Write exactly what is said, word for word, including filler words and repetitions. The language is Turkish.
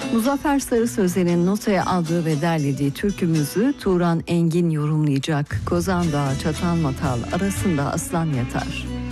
Muzaffer Sarı Sözen'in notaya aldığı ve derlediği türkümüzü Turan Engin yorumlayacak. Kozan Dağı, Çatalmatal arasında aslan yatar.